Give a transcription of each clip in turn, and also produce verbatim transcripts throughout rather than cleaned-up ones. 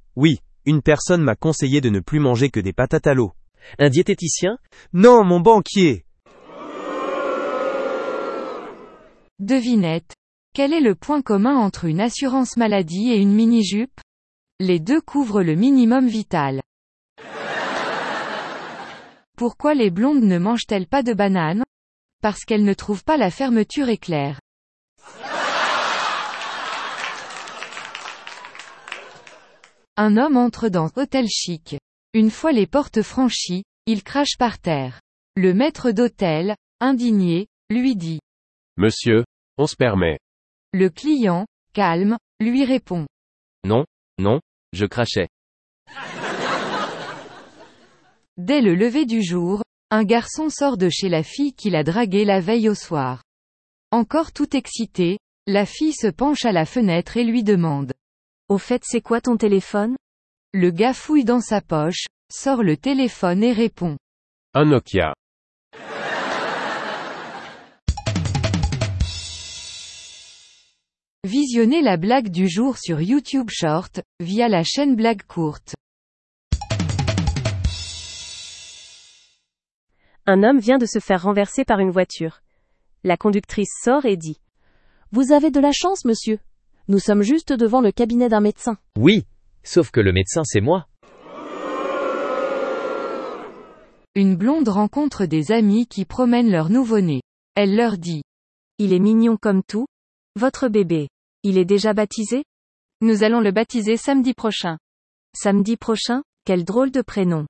Oui, une personne m'a conseillé de ne plus manger que des patates à l'eau. Un diététicien? Non, mon banquier. Devinette. Quel est le point commun entre une assurance maladie et une mini-jupe? Les deux couvrent le minimum vital. Pourquoi les blondes ne mangent-elles pas de bananes? Parce qu'elles ne trouvent pas la fermeture éclair. Un homme entre dans hôtel chic. Une fois les portes franchies, il crache par terre. Le maître d'hôtel, indigné, lui dit. Monsieur, on se permet. Le client, calme, lui répond. Non, non, je crachais. Dès le lever du jour, un garçon sort de chez la fille qu'il a draguée la veille au soir. Encore tout excitée, la fille se penche à la fenêtre et lui demande. Au fait, c'est quoi ton téléphone? Le gars fouille dans sa poche, sort le téléphone et répond. Un Nokia. Visionnez la blague du jour sur YouTube Short, via la chaîne Blague Courte. Un homme vient de se faire renverser par une voiture. La conductrice sort et dit. Vous avez de la chance, monsieur. Nous sommes juste devant le cabinet d'un médecin. Oui, sauf que le médecin c'est moi. Une blonde rencontre des amis qui promènent leur nouveau-né. Elle leur dit. Il est mignon comme tout. Votre bébé, il est déjà baptisé? Nous allons le baptiser samedi prochain. Samedi prochain? Quel drôle de prénom.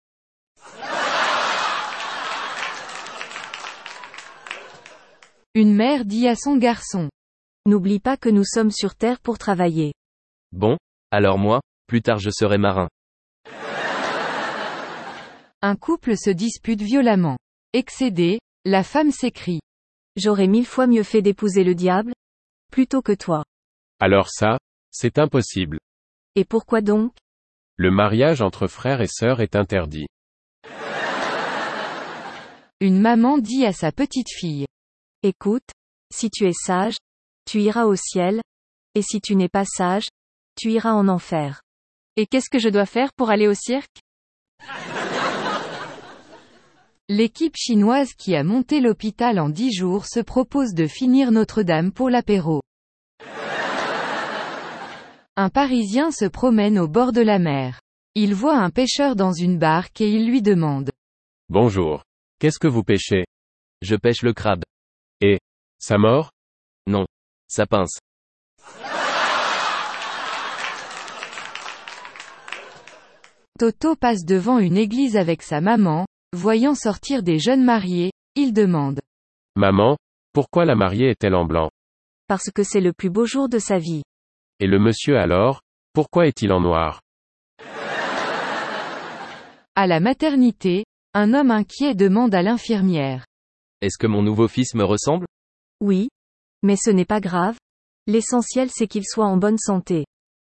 Une mère dit à son garçon. N'oublie pas que nous sommes sur Terre pour travailler. Bon, alors moi, plus tard je serai marin. Un couple se dispute violemment. Excédée, la femme s'écrie. J'aurais mille fois mieux fait d'épouser le diable, plutôt que toi. Alors ça, c'est impossible. Et pourquoi donc? Le mariage entre frères et sœurs est interdit. Une maman dit à sa petite fille. Écoute, si tu es sage, tu iras au ciel, et si tu n'es pas sage, tu iras en enfer. Et qu'est-ce que je dois faire pour aller au cirque? L'équipe chinoise qui a monté l'hôpital en dix jours se propose de finir Notre-Dame pour l'apéro. Un Parisien se promène au bord de la mer. Il voit un pêcheur dans une barque et il lui demande. Bonjour. Qu'est-ce que vous pêchez? Je pêche le crabe. Et, ça mord? Non. Ça pince. Toto passe devant une église avec sa maman, voyant sortir des jeunes mariés, il demande. Maman, pourquoi la mariée est-elle en blanc? Parce que c'est le plus beau jour de sa vie. Et le monsieur alors, pourquoi est-il en noir? À la maternité, un homme inquiet demande à l'infirmière. Est-ce que mon nouveau fils me ressemble? Oui. Mais ce n'est pas grave. L'essentiel c'est qu'il soit en bonne santé.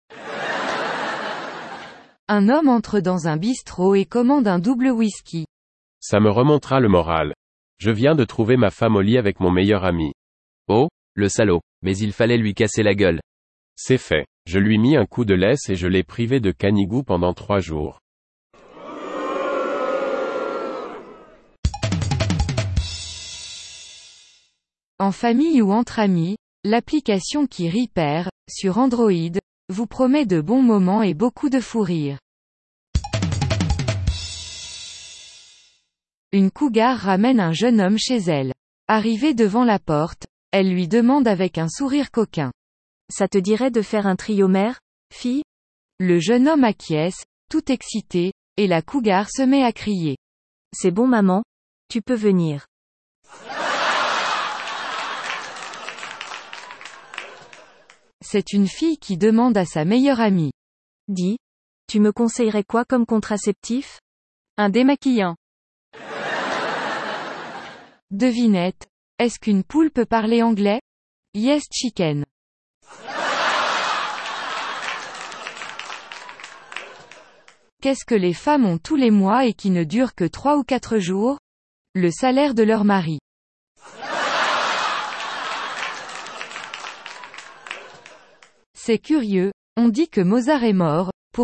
Un homme entre dans un bistrot et commande un double whisky. Ça me remontera le moral. Je viens de trouver ma femme au lit avec mon meilleur ami. Oh, le salaud, mais il fallait lui casser la gueule. C'est fait. Je lui mis un coup de laisse et je l'ai privé de canigou pendant trois jours. En famille ou entre amis, l'application qui Repair, sur Android, vous promet de bons moments et beaucoup de fou rire. Une cougar ramène un jeune homme chez elle. Arrivée devant la porte, elle lui demande avec un sourire coquin. Ça te dirait de faire un trio mère, fille? Le jeune homme acquiesce, tout excité, et la cougar se met à crier. C'est bon maman, tu peux venir. C'est une fille qui demande à sa meilleure amie. Dis, tu me conseillerais quoi comme contraceptif? Un démaquillant. Devinette. Est-ce qu'une poule peut parler anglais? Yes chicken. Qu'est-ce que les femmes ont tous les mois et qui ne durent que trois ou quatre jours? Le salaire de leur mari. C'est curieux, on dit que Mozart est mort,